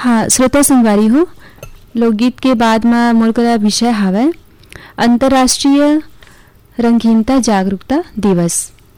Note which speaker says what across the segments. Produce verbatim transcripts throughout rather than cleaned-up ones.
Speaker 1: हाँ श्रोता संगवारी हो, लोकगीत के बाद में मोर करा विषय हावय अंतर्राष्ट्रीय रंगहीनता जागरूकता दिवस।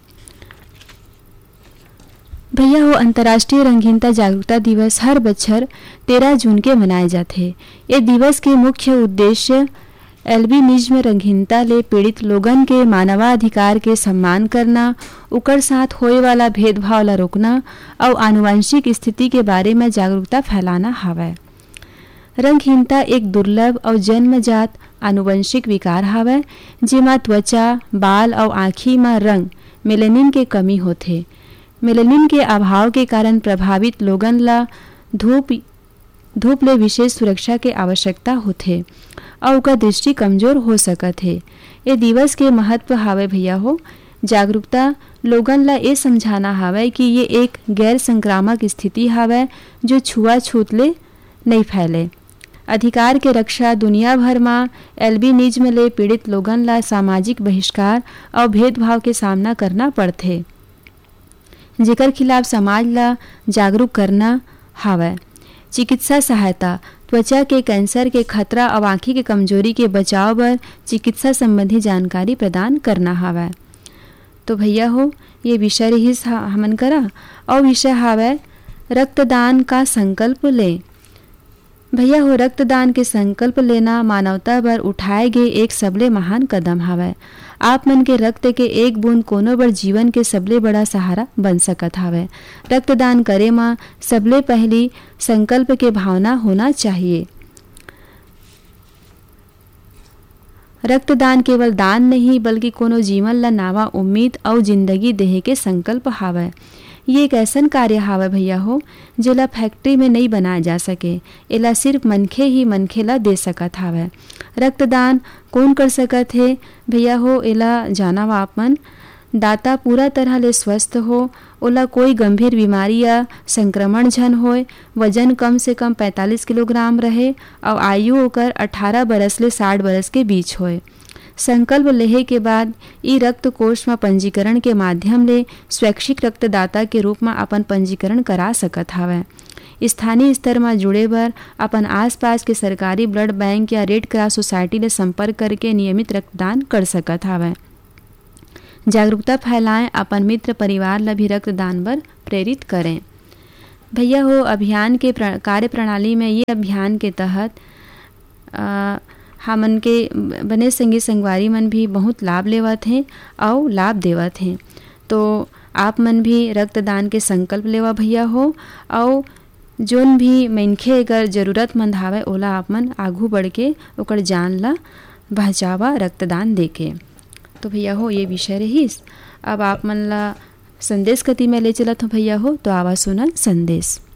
Speaker 1: भैया हो, अंतर्राष्ट्रीय रंगहीनता जागरूकता दिवस हर बछर तेरह जून के मनाए जाथे। ये दिवस के मुख्य उद्देश्य एल्बिनिज्म रंगहीनता ले पीड़ित लोगन के मानवाधिकार के सम्मान करना, उकर साथ होए वाला भेदभाव ला रोकना और आनुवंशिक स्थिति के बारे में जागरूकता फैलाना हावय। रंगहीनता एक दुर्लभ और जन्मजात आनुवंशिक विकार हावय, जेमा त्वचा, बाल और आँखी में रंग मेलेनिन के कमी होथे। मेलेनिन के अभाव के कारण प्रभावित लोगन ला धूप धूप ले विशेष सुरक्षा के आवश्यकता होथे और उनका दृष्टि कमजोर हो सकत है। ये दिवस के महत्व हावे भैया हो, जागरूकता लोगन ला ये समझाना हावे कि ये एक गैर संक्रामक स्थिति हावे जो छुआछूत ले नहीं फैले। अधिकार के रक्षा दुनिया भर में एल्बिनिज्म ले पीड़ित लोगन ला सामाजिक बहिष्कार और भेदभाव के सामना करना पड़थे, जेकर खिलाफ समाज ला जागरूक करना हावे। चिकित्सा सहायता, त्वचा के कैंसर के खतरा और आँखी के कमजोरी के बचाव बर चिकित्सा संबंधी जानकारी प्रदान करना हावै। तो भैया हो, ये विषय रही हमन करा और विषय हावै रक्तदान का संकल्प ले। भैया हो, रक्तदान के संकल्प लेना मानवता बर उठाए गए एक सबले महान कदम हावै। आप मन के रक्त के एक बूंद कोनो बर जीवन के सबले बड़ा सहारा बन सकत हावै। रक्तदान करे मां सबले पहली संकल्प के भावना होना चाहिए। रक्तदान केवल दान नहीं बल्कि कोनो जीवन ला नावा उम्मीद और जिंदगी देहे के संकल्प हावै। ये एक ऐसन कार्य हावै भैया हो, जेला फैक्ट्री में नहीं बनाए जा सके, एला सिर्फ मनखे ही मनखे ला दे सकत हावै। रक्तदान कौन कर सकत है भैया हो, एला जाना वा आप मन। दाता पूरा तरह ले स्वस्थ हो, ओला कोई गंभीर बीमारी या संक्रमण झन होए, वजन कम से कम पैंतालीस किलोग्राम रहे और आयु ओकर अठारह बरस ले साठ बरस के बीच होए। संकल्प लेहे के बाद ई रक्त कोष में पंजीकरण के माध्यम ले स्वैच्छिक रक्तदाता के रूप में अपन पंजीकरण करा सकत हावै। स्थानीय स्तर में जुड़े बर अपन आसपास के सरकारी ब्लड बैंक या रेड क्रॉस सोसाइटी ले संपर्क करके नियमित रक्तदान कर सकत हावै। जागरूकता फैलाएं, अपन मित्र परिवार ला भी रक्तदान बर प्रेरित करें। भैया हो, अभियान के कार्य प्रणाली में ये अभियान के तहत आ, हमन के बने संगी संगवारी मन भी बहुत लाभ लेवत हैं और लाभ देवत हैं। तो आप मन भी रक्तदान के संकल्प लेवा भैया हो और जोन भी मनखे अगर जरूरतमंद हावे ओला आप मन आघू बढ़ के ओकर जान ला बचावा रक्तदान देके। तो भैया हो, ये विषय रहीस। अब आप मन ला संदेश कति में ले चलत हो भैया हो, तो आवा सुनल संदेश।